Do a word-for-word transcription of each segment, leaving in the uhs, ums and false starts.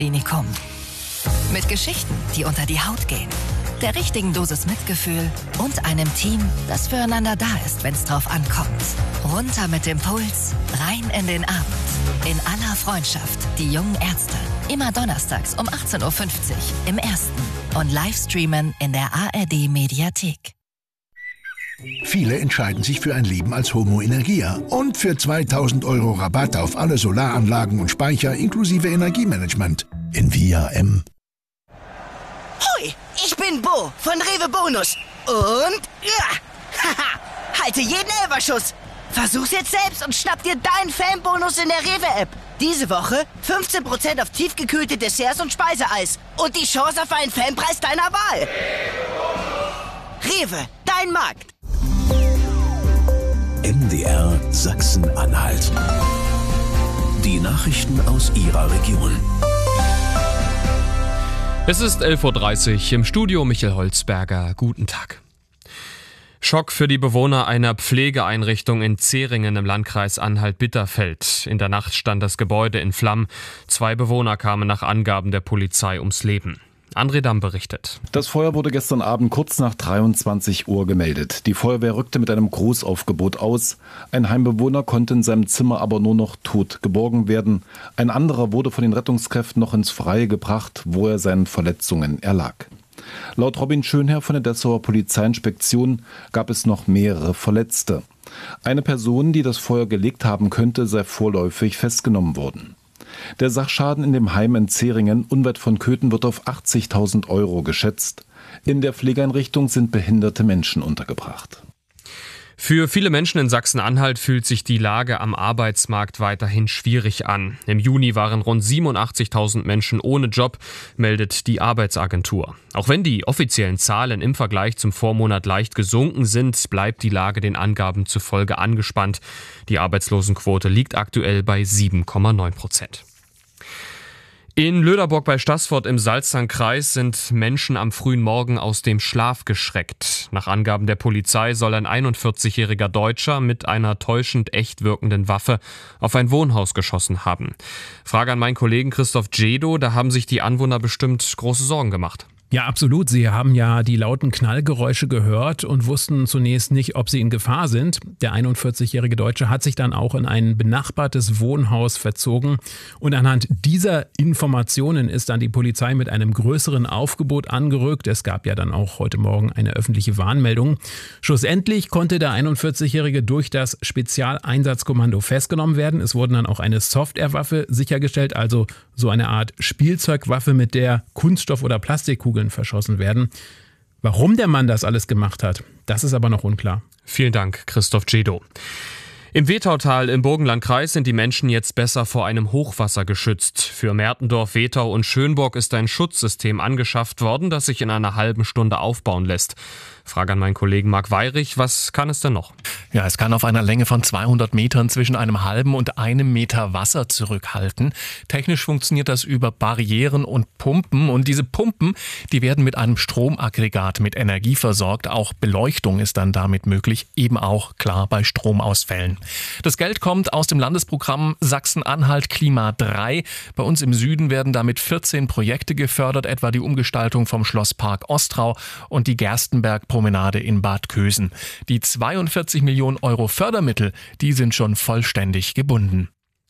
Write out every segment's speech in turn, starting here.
Klinikum. Mit Geschichten, die unter die Haut gehen, der richtigen Dosis Mitgefühl und einem Team, das füreinander da ist, wenn es drauf ankommt. Runter mit dem Puls, rein in den Abend. In aller Freundschaft, die jungen Ärzte. Immer donnerstags um achtzehn Uhr fünfzig im Ersten und Livestreamen in der A R D-Mediathek. Viele entscheiden sich für ein Leben als Homo Energia und für zweitausend Euro Rabatt auf alle Solaranlagen und Speicher inklusive Energiemanagement in Via M. Hui, ich bin Bo von Rewe Bonus und ja, haha, halte jeden Elferschuss. Versuch's jetzt selbst und schnapp dir deinen Fanbonus in der Rewe-App. Diese Woche fünfzehn Prozent auf tiefgekühlte Desserts und Speiseeis und die Chance auf einen Fanpreis deiner Wahl. Rewe, dein Markt. M D R Sachsen-Anhalt. Die Nachrichten aus Ihrer Region. Es ist elf Uhr dreißig, im Studio Michael Holzberger. Guten Tag. Schock für die Bewohner einer Pflegeeinrichtung in Zeringen im Landkreis Anhalt-Bitterfeld. In der Nacht stand das Gebäude in Flammen. Zwei Bewohner kamen nach Angaben der Polizei ums Leben. André Damm berichtet. Das Feuer wurde gestern Abend kurz nach dreiundzwanzig Uhr gemeldet. Die Feuerwehr rückte mit einem Großaufgebot aus. Ein Heimbewohner konnte in seinem Zimmer aber nur noch tot geborgen werden. Ein anderer wurde von den Rettungskräften noch ins Freie gebracht, wo er seinen Verletzungen erlag. Laut Robin Schönherr von der Dessauer Polizeiinspektion gab es noch mehrere Verletzte. Eine Person, die das Feuer gelegt haben könnte, sei vorläufig festgenommen worden. Der Sachschaden in dem Heim in Zeringen, unweit von Köthen, wird auf achtzigtausend Euro geschätzt. In der Pflegeeinrichtung sind behinderte Menschen untergebracht. Für viele Menschen in Sachsen-Anhalt fühlt sich die Lage am Arbeitsmarkt weiterhin schwierig an. Im Juni waren rund siebenundachtzigtausend Menschen ohne Job, meldet die Arbeitsagentur. Auch wenn die offiziellen Zahlen im Vergleich zum Vormonat leicht gesunken sind, bleibt die Lage den Angaben zufolge angespannt. Die Arbeitslosenquote liegt aktuell bei sieben Komma neun Prozent. In Löderborg bei Staßfurt im Salzernkreis sind Menschen am frühen Morgen aus dem Schlaf geschreckt. Nach Angaben der Polizei soll ein einundvierzigjähriger Deutscher mit einer täuschend echt wirkenden Waffe auf ein Wohnhaus geschossen haben. Frage an meinen Kollegen Christoph Jedo, da haben sich die Anwohner bestimmt große Sorgen gemacht. Ja, absolut. Sie haben ja die lauten Knallgeräusche gehört und wussten zunächst nicht, ob sie in Gefahr sind. Der einundvierzigjährige Deutsche hat sich dann auch in ein benachbartes Wohnhaus verzogen. Und anhand dieser Informationen ist dann die Polizei mit einem größeren Aufgebot angerückt. Es gab ja dann auch heute Morgen eine öffentliche Warnmeldung. Schlussendlich konnte der einundvierzigjährige durch das Spezialeinsatzkommando festgenommen werden. Es wurden dann auch eine Softwarewaffe sichergestellt, also so eine Art Spielzeugwaffe, mit der Kunststoff- oder Plastikkugeln verschossen werden. Warum der Mann das alles gemacht hat, das ist aber noch unklar. Vielen Dank, Christoph Jedo. Im Wetautal im Burgenlandkreis sind die Menschen jetzt besser vor einem Hochwasser geschützt. Für Mertendorf, Wetau und Schönborg ist ein Schutzsystem angeschafft worden, das sich in einer halben Stunde aufbauen lässt. Frage an meinen Kollegen Marc Weyrich, was kann es denn noch? Ja, es kann auf einer Länge von zweihundert Metern zwischen einem halben und einem Meter Wasser zurückhalten. Technisch funktioniert das über Barrieren und Pumpen. Und diese Pumpen, die werden mit einem Stromaggregat mit Energie versorgt. Auch Beleuchtung ist dann damit möglich, eben auch klar bei Stromausfällen. Das Geld kommt aus dem Landesprogramm Sachsen-Anhalt Klima drei. Bei uns im Süden werden damit vierzehn Projekte gefördert, etwa die Umgestaltung vom Schlosspark Ostrau und die Gerstenberg-Promenade in Bad Kösen. Die zweiundvierzig Millionen Euro Fördermittel, die sind schon vollständig gebunden.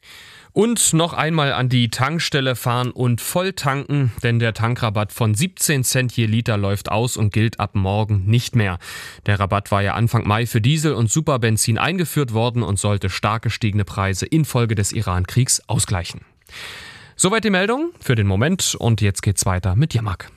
Und noch einmal an die Tankstelle fahren und voll tanken, denn der Tankrabatt von siebzehn Cent je Liter läuft aus und gilt ab morgen nicht mehr. Der Rabatt war ja Anfang Mai für Diesel und Superbenzin eingeführt worden und sollte stark gestiegene Preise infolge des Iran-Kriegs ausgleichen. Soweit die Meldung für den Moment und jetzt geht's weiter mit Jamak.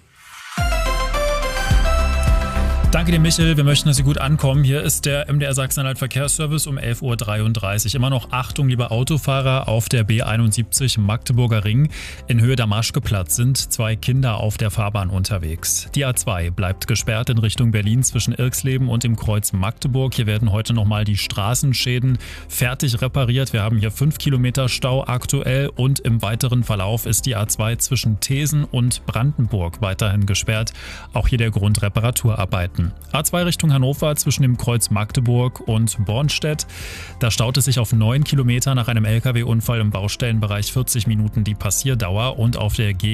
Danke dir, Michael. Wir möchten, dass Sie gut ankommen. Hier ist der M D R Sachsen-Anhalt Verkehrsservice um elf Uhr dreiunddreißig. Immer noch Achtung, liebe Autofahrer, auf der B einundsiebzig Magdeburger Ring. In Höhe der Maschkeplatz sind zwei Kinder auf der Fahrbahn unterwegs. Die A zwei bleibt gesperrt in Richtung Berlin zwischen Irxleben und dem Kreuz Magdeburg. Hier werden heute nochmal die Straßenschäden fertig repariert. Wir haben hier fünf Kilometer Stau aktuell und im weiteren Verlauf ist die A zwei zwischen Thesen und Brandenburg weiterhin gesperrt. Auch hier der Grund Reparaturarbeiten. Minuten. A zwei Richtung Hannover zwischen dem Kreuz Magdeburg und Bornstedt. Da staut es sich auf neun Kilometer nach einem L K W-Unfall im Baustellenbereich vierzig Minuten die Passierdauer und auf der G